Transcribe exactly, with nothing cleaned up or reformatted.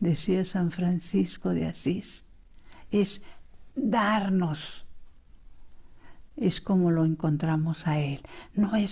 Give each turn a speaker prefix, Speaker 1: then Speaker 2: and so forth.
Speaker 1: decía San Francisco de Asís, es darnos. Es como lo encontramos a Él. No es